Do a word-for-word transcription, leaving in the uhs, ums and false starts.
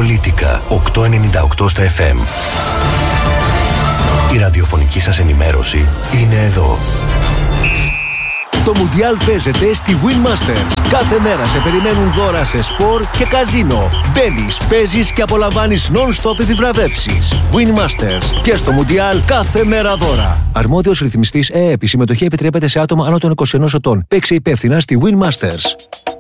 Πολίτικα οκτακόσια ενενήντα οκτώ στα εφ εμ. Η ραδιοφωνική σας ενημέρωση είναι εδώ. Το Μουντιάλ παίζεται στη Win Masters. Κάθε μέρα σε περιμένουν δώρα σε σπορ και καζίνο. Μπαίνεις, παίζεις και απολαμβάνεις non-stop επιβραβεύσεις. Win Masters. Και στο Μουντιάλ κάθε μέρα δώρα. Αρμόδιος ρυθμιστής ΕΕΠ. Η συμμετοχή επιτρέπεται σε άτομα άνω των είκοσι ενός ετών. Παίξε υπεύθυνα στη Win Masters.